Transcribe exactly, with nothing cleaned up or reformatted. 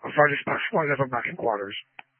I'll start just one of them back in quarters.